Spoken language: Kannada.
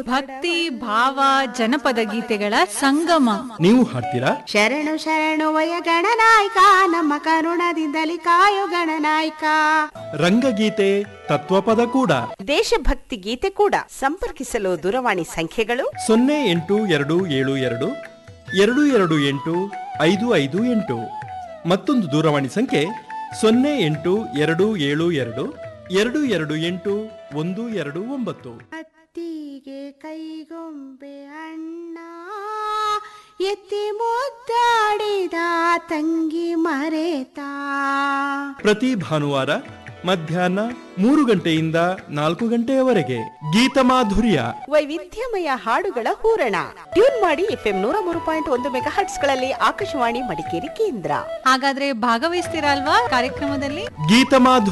ಭಕ್ತಿ ಭಾವ ಜನಪದ ಗೀತೆಗಳ ಸಂಗಮ. ನೀವು ಹಾಡ್ತೀರಾ? ಶರಣು ಶರಣು ವಯ ಗಣನಾಯಕ, ನಮ್ಮ ಕರುಣದಿಂದಲಿ ಕಾಯೋ ಗಣನಾಯಕ. ರಂಗಗೀತೆ, ತತ್ವಪದ ಕೂಡ, ದೇಶಭಕ್ತಿ ಗೀತೆ ಕೂಡ. ಸಂಪರ್ಕಿಸಲು ದೂರವಾಣಿ ಸಂಖ್ಯೆಗಳು 0822228558. ಮತ್ತೊಂದು ದೂರವಾಣಿ ಸಂಖ್ಯೆ 0822281229. ಅತ್ತಿಗೆ ಕೈಗೊಂಬೆ ಅಣ್ಣ ಎತ್ತಿ ಮುದ್ದಾಡಿದ ತಂಗಿ ಮರೆತಾ. ಪ್ರತಿ ಭಾನುವಾರ ಮಧ್ಯಾಹ್ನ 3 ಗಂಟೆಯಿಂದ 4 ಗಂಟೆಯವರೆಗೆ ಗೀತಮಾಧುರ್ಯ, ವೈವಿಧ್ಯಮಯ ಹಾಡುಗಳ ಹೂರಣ. ಟ್ಯೂನ್ ಮಾಡಿ FM 103.1 ಮೆಗಾಹರ್ಟ್ಸ್ಗಳಲ್ಲಿ ಆಕಾಶವಾಣಿ ಮಡಿಕೇರಿ ಕೇಂದ್ರ. ಹಾಗಾದ್ರೆ ಭಾಗವಹಿಸ್ತೀರಾ ಅಲ್ವಾ ಕಾರ್ಯಕ್ರಮದಲ್ಲಿ? ಗೀತಮಾಧುರ್ಯ.